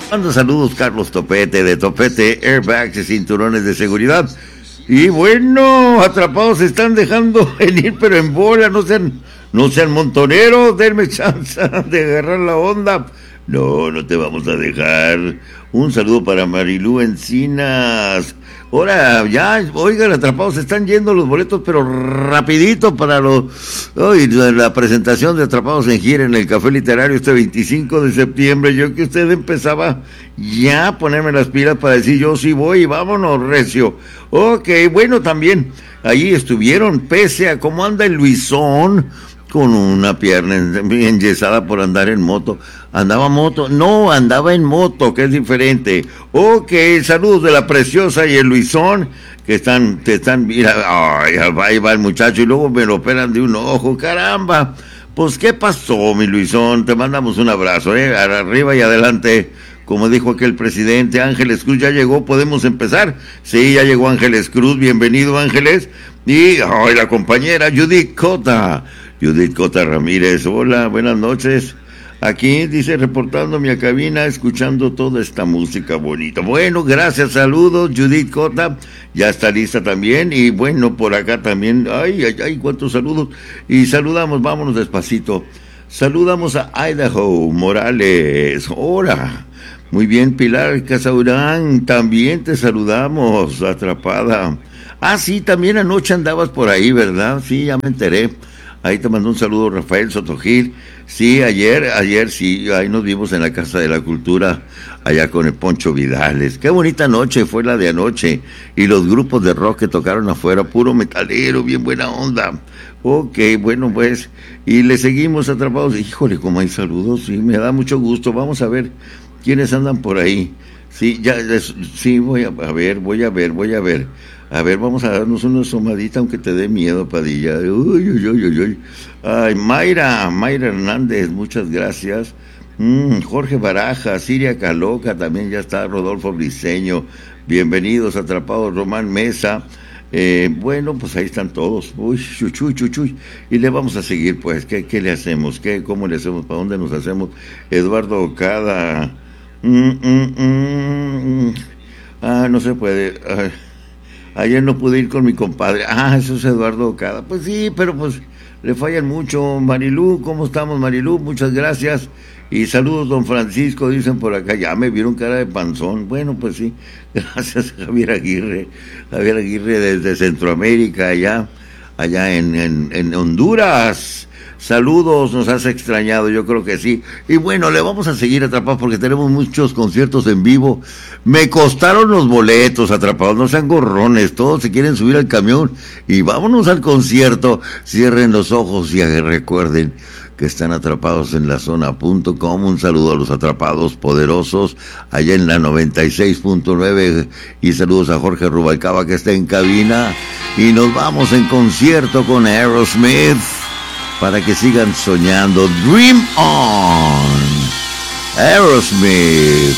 Manda saludos Carlos Topete, de Topete Airbags y cinturones de seguridad. Y bueno, atrapados se están dejando venir, pero en bola, no sean montoneros, denme chance de agarrar la onda. No te vamos a dejar. Un saludo para Marilú Encinas. Ahora, ya, oigan, atrapados, se están yendo los boletos, pero rapidito para la presentación de Atrapados en Gira en el Café Literario este 25 de septiembre. Yo que usted empezaba ya a ponerme las pilas para decir, yo sí voy, y vámonos, recio. Ok, bueno, también, ahí estuvieron, pese a cómo anda el Luisón, con una pierna enyesada por andar en moto. Andaba en moto, que es diferente. Ok, saludos de la Preciosa y el Luisón, que mira, ahí va el muchacho, y luego me lo operan de un ojo, caramba. Pues, ¿qué pasó, mi Luisón? Te mandamos un abrazo, arriba y adelante. Como dijo aquel presidente, Ángeles Cruz ya llegó, ¿podemos empezar? Sí, ya llegó Ángeles Cruz, bienvenido Ángeles. Y la compañera Judith Cota Ramírez, hola, buenas noches. Aquí dice, reportando mi cabina, escuchando toda esta música bonita. Bueno, gracias, saludos, Judith Cota, ya está lista también. Y bueno, por acá también, ay, cuántos saludos. Y saludamos, vámonos despacito. Saludamos a Idaho Morales, hola. Muy bien, Pilar Casaurán, también te saludamos, atrapada. Sí, también anoche andabas por ahí, ¿verdad? Sí, ya me enteré. Ahí te mandó un saludo Rafael Sotogil. Sí, ayer sí, ahí nos vimos en la Casa de la Cultura, allá con el Poncho Vidales. Qué bonita noche fue la de anoche. Y los grupos de rock que tocaron afuera, puro metalero, bien buena onda. Ok, bueno, pues, y le seguimos atrapados. Híjole, como hay saludos, sí, me da mucho gusto. Vamos a ver quiénes andan por ahí. Sí, sí, voy a ver. A ver, vamos a darnos una asomadita, aunque te dé miedo, Padilla. Uy. Ay, Mayra Hernández, muchas gracias. Jorge Baraja, Siria Caloca, también ya está. Rodolfo Briceño, bienvenidos, atrapados. Román Mesa. Bueno, pues ahí están todos. Uy, chuchuy. Y le vamos a seguir, pues. ¿Qué le hacemos? ¿Cómo le hacemos? ¿Para dónde nos hacemos? Eduardo Ocada. No se puede. Ayer no pude ir con mi compadre. Eso es Eduardo Ocada. Pues sí, pero pues le fallan mucho. Marilú, ¿cómo estamos, Marilú? Muchas gracias. Y saludos, don Francisco, dicen por acá. Ya me vieron cara de panzón. Bueno, pues sí. Gracias, Javier Aguirre. Javier Aguirre desde Centroamérica, allá en Honduras. Saludos, nos has extrañado, yo creo que sí. Y bueno, le vamos a seguir, atrapados, porque tenemos muchos conciertos en vivo. Me costaron los boletos, atrapados, no sean gorrones, todos se quieren subir al camión y vámonos al concierto. Cierren los ojos y recuerden que están atrapados en la zona.com. Un saludo a los atrapados poderosos allá en la 96.9 y saludos a Jorge Rubalcaba, que está en cabina. Y nos vamos en concierto con Aerosmith para que sigan soñando. Dream On, Aerosmith.